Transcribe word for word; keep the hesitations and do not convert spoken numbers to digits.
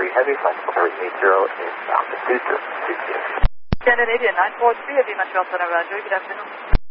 three Heavy, flight three eight zero inbound to Houston, two two. Scandinavian nine four three Heavy, Montreal Center, Roger, good afternoon.